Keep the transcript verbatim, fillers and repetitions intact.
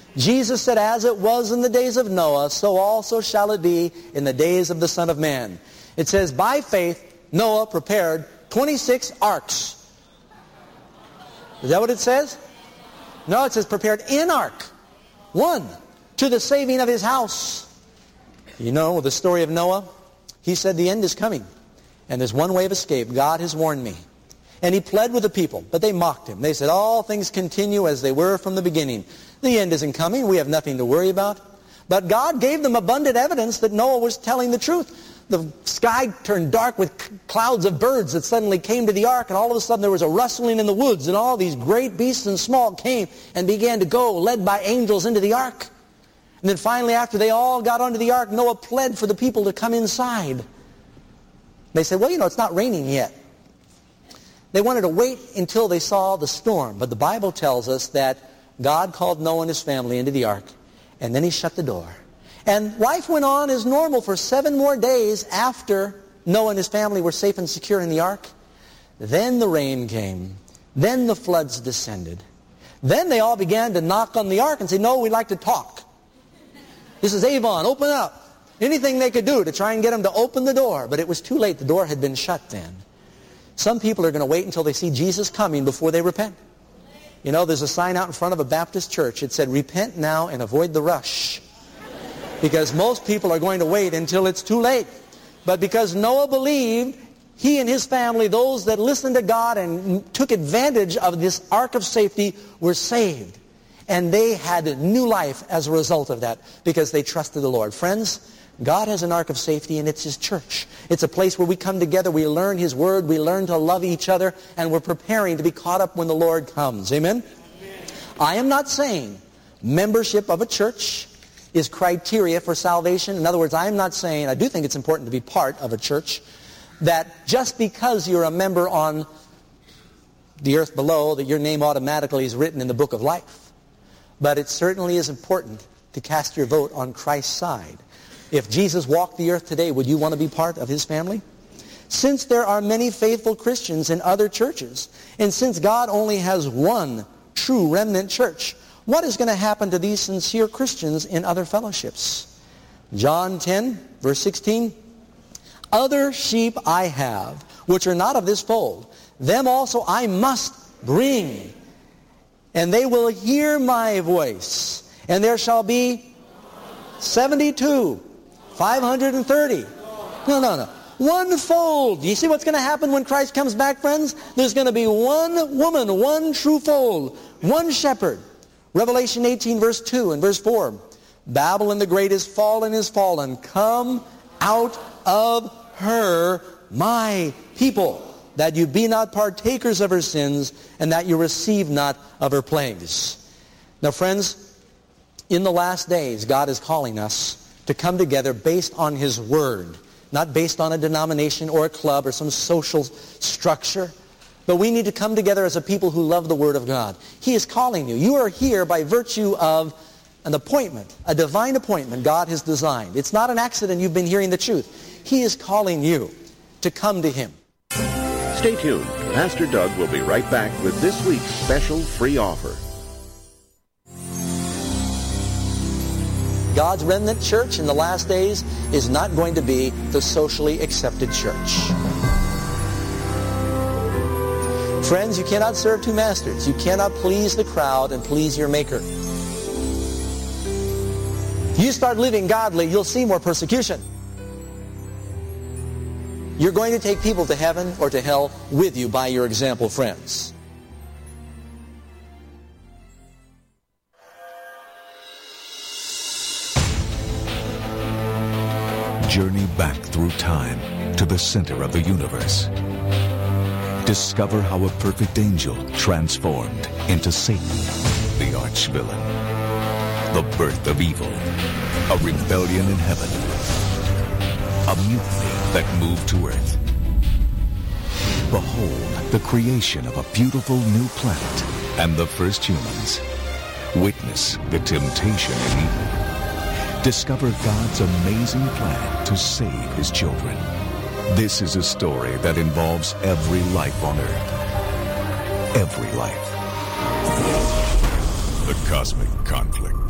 Jesus said, as it was in the days of Noah, so also shall it be in the days of the Son of Man. It says, by faith, Noah prepared twenty-six arks. Is that what it says? No, it says prepared an ark. One. To the saving of his house. You know the story of Noah? He said the end is coming. And there's one way of escape. God has warned me. And he pled with the people, but they mocked him. They said, all things continue as they were from the beginning. The end isn't coming. We have nothing to worry about. But God gave them abundant evidence that Noah was telling the truth. The sky turned dark with clouds of birds that suddenly came to the ark, and all of a sudden there was a rustling in the woods, and all these great beasts and small came and began to go, led by angels, into the ark. And then finally, after they all got onto the ark, Noah pled for the people to come inside. They said, well, you know, it's not raining yet. They wanted to wait until they saw the storm. But the Bible tells us that God called Noah and his family into the ark, and then he shut the door. And life went on as normal for seven more days after Noah and his family were safe and secure in the ark. Then the rain came. Then the floods descended. Then they all began to knock on the ark and say, no, we'd like to talk. This is Avon, open up. Anything they could do to try and get them to open the door. But it was too late. The door had been shut then. Some people are going to wait until they see Jesus coming before they repent. You know, there's a sign out in front of a Baptist church. It said, repent now and avoid the rush. Because most people are going to wait until it's too late. But because Noah believed, he and his family, those that listened to God and took advantage of this ark of safety, were saved. And they had new life as a result of that because they trusted the Lord. Friends, God has an ark of safety, and it's His church. It's a place where we come together, we learn His Word, we learn to love each other, and we're preparing to be caught up when the Lord comes. Amen? Amen. I am not saying membership of a church is criteria for salvation. In other words, I am not saying, I do think it's important to be part of a church, that just because you're a member on the earth below, that your name automatically is written in the book of life. But it certainly is important to cast your vote on Christ's side. If Jesus walked the earth today, would you want to be part of His family? Since there are many faithful Christians in other churches, and since God only has one true remnant church, what is going to happen to these sincere Christians in other fellowships? John ten, verse sixteen, other sheep I have, which are not of this fold, them also I must bring, and they will hear my voice, and there shall be seventy-two, five hundred thirty. No, no, no. One fold. You see what's going to happen when Christ comes back, friends? There's going to be one woman, one true fold, one shepherd. Revelation eighteen, verse two and verse four. Babylon the great is fallen, is fallen. Come out of her, my people, that you be not partakers of her sins, and that you receive not of her plagues. Now, friends, in the last days, God is calling us to come together based on His Word, not based on a denomination or a club or some social structure. But we need to come together as a people who love the Word of God. He is calling you. You are here by virtue of an appointment, a divine appointment God has designed. It's not an accident you've been hearing the truth. He is calling you to come to Him. Stay tuned. Pastor Doug will be right back with this week's special free offer. God's remnant church in the last days is not going to be the socially accepted church. Friends, you cannot serve two masters. You cannot please the crowd and please your Maker. If you start living godly, you'll see more persecution. You're going to take people to heaven or to hell with you by your example, friends. Journey back through time to the center of the universe. Discover how a perfect angel transformed into Satan, the arch-villain. The birth of evil, a rebellion in heaven, a mutiny that moved to earth. Behold the creation of a beautiful new planet and the first humans. Witness the temptation in evil. Discover God's amazing plan to save His children. This is a story that involves every life on earth. Every life. The Cosmic Conflict.